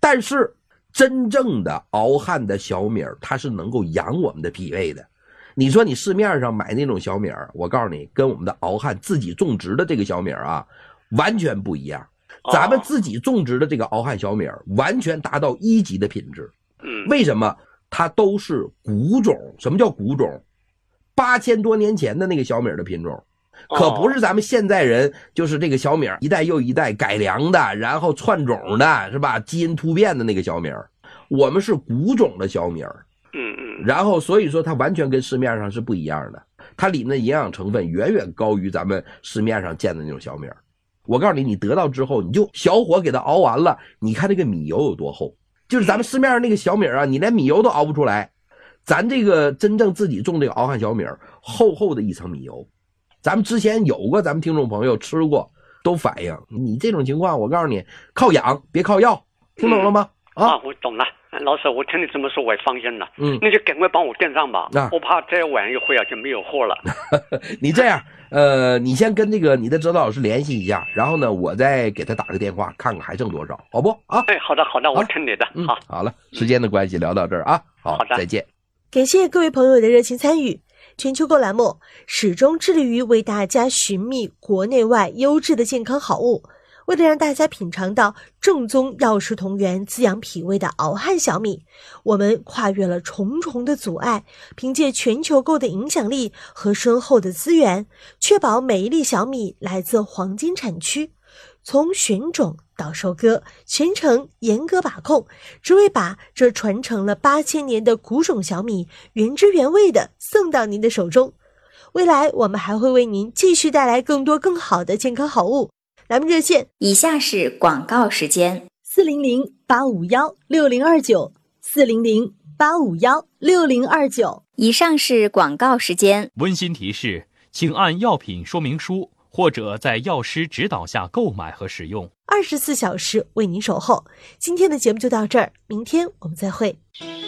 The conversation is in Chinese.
但是真正的熬汉的小米它是能够养我们的脾胃的。你说你市面上买那种小米，我告诉你，跟我们的熬汉自己种植的这个小米啊，完全不一样。咱们自己种植的这个熬汉小米完全达到1级的品质。为什么？它都是古种。什么叫古种？8000多年前的那个小米的品种，可不是咱们现在人就是这个小米一代又一代改良的，然后窜种的，是吧？基因突变的那个小米，我们是古种的小米。然后所以说它完全跟市面上是不一样的，它里面的营养成分远远高于咱们市面上见的那种小米。我告诉你，你得到之后，你就小火给它熬完了，你看这个米油有多厚，就是咱们市面上那个小米啊，你连米油都熬不出来。咱这个真正自己种这个熬汉小米，厚厚的一层米油。咱们之前有过咱们听众朋友吃过，都反映你这种情况，我告诉你，靠养别靠药，听懂了吗？ 我懂了。老师，我听你这么说我也放心了。那就赶快帮我订上吧，我怕这晚一会儿就没有货了。 你这样，你先跟这个你的指导老师联系一下，然后呢，我再给他打个电话，看看还剩多少，好不？ 好的，我听你的。 好了，时间的关系聊到这儿啊，好的，再见。 感谢各位朋友的热情参与。全球购栏目始终致力于为大家寻觅国内外优质的健康好物。为了让大家品尝到正宗药食同源、滋养脾胃的熬汉小米，我们跨越了重重的阻碍，凭借全球购的影响力和深厚的资源，确保每一粒小米来自黄金产区。从选种到收割，全程严格把控，只为把这传承了8000年的古种小米原汁原味的送到您的手中。未来我们还会为您继续带来更多更好的健康好物。栏目热线： 以下是广告时间 400-851-6029，400-851-6029。 以上是广告时间。 温馨提示，请按药品说明书或者在药师指导下购买和使用。 24小时为您守候。今天的节目就到这儿，明天我们再会。